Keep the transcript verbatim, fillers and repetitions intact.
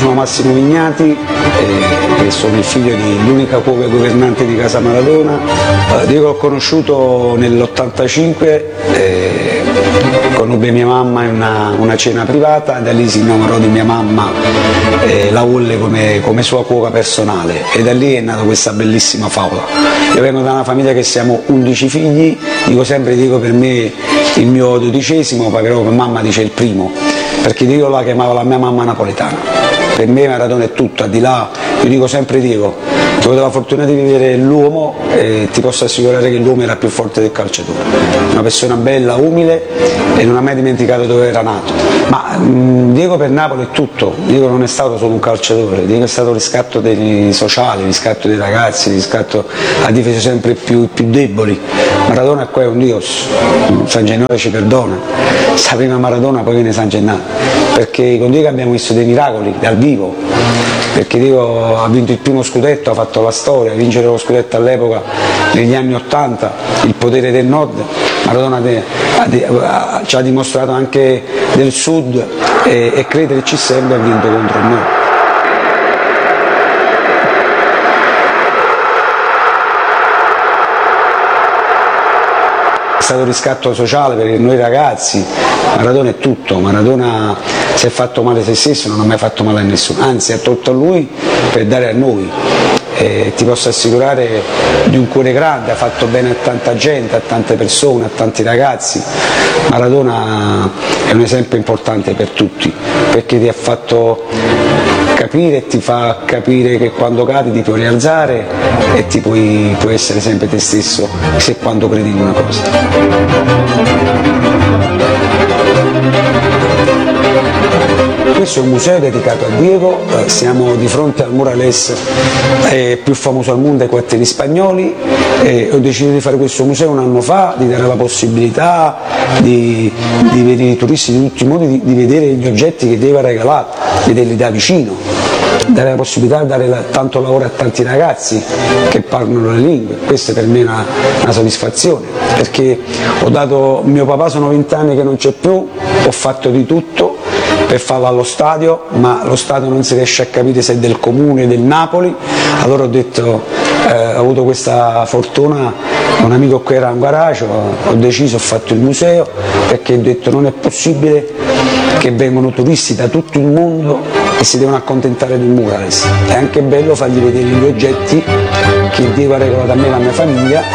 sono Massimo Vignati, eh, e sono il figlio dell'unica governante di Casa Maradona. Eh, Diego l'ho conosciuto nell'ottantacinque, eh, conobbe mia mamma in una, una cena privata, da lì si innamorò di mia mamma, eh, la volle come, come sua cuoca personale, e da lì è nata questa bellissima favola. Io vengo da una famiglia che siamo undici figli, dico sempre, dico per me il mio dodicesimo, però per mamma dice il primo, perché Diego la chiamava la mia mamma napoletana. Per me Maradona è tutto, al di là, io dico sempre Diego, ti ho avuto la fortuna di vivere l'uomo e ti posso assicurare che l'uomo era più forte del calciatore, una persona bella, umile e non ha mai dimenticato dove era nato. Ma mh, Diego per Napoli è tutto, Diego non è stato solo un calciatore, Diego è stato il riscatto dei sociali, il riscatto dei ragazzi, il riscatto, ha difeso sempre più, più deboli. Maradona qua è un Dios, San Gennaro ci perdona, sta prima Maradona poi viene San Gennaro, perché con Diego abbiamo visto dei miracoli dal vivo, perché Diego ha vinto il primo scudetto, ha fatto la storia, vincere lo scudetto all'epoca negli anni ottanta, il potere del nord. Maradona de, de, ha, ci ha dimostrato anche del sud, e, e crederci sempre, ha vinto contro il nord. È stato un riscatto sociale per noi ragazzi. Maradona è tutto, Maradona si è fatto male se stesso, non ha mai fatto male a nessuno, anzi ha tolto a lui per dare a noi. E ti posso assicurare di un cuore grande, ha fatto bene a tanta gente, a tante persone, a tanti ragazzi. Maradona è un esempio importante per tutti, perché ti ha fatto capire e ti fa capire che quando cadi ti puoi rialzare e ti puoi, puoi essere sempre te stesso se quando credi in una cosa. Questo è un museo dedicato a Diego, eh, siamo di fronte al murales eh, più famoso al mondo ai quartieri spagnoli, eh, ho deciso di fare questo museo un anno fa, di dare la possibilità di, di vedere i turisti di tutti i modi, di, di vedere gli oggetti che Diego ha regalato, vederli da vicino, dare la possibilità di dare la, tanto lavoro a tanti ragazzi che parlano le lingue. Questa per me è una, una soddisfazione, perché ho dato, mio papà sono vent'anni che non c'è più, ho fatto di tutto per farlo allo stadio, ma lo stadio non si riesce a capire se è del comune, del Napoli, allora ho detto, eh, ho avuto questa fortuna, un amico qui era a un garage, ho, ho deciso, ho fatto il museo, perché ho detto non è possibile che vengono turisti da tutto il mondo e si devono accontentare del murales, è anche bello fargli vedere gli oggetti che Diego ha regalato a me e alla mia famiglia.